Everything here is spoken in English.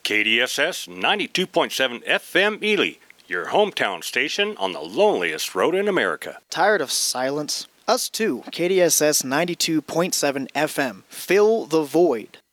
KDSS 92.7 FM Ely, your hometown station on the loneliest road in America. Tired of silence? Us too. KDSS 92.7 FM. Fill the void.